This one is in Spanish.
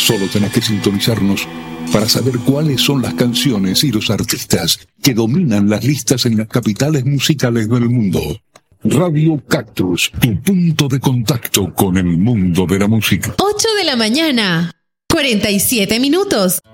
Solo tenés que sintonizarnos para saber cuáles son las canciones y los artistas que dominan las listas en las capitales musicales del mundo. Radio Cactus, tu punto de contacto con el mundo de la música. 8 de la mañana, 47 minutos.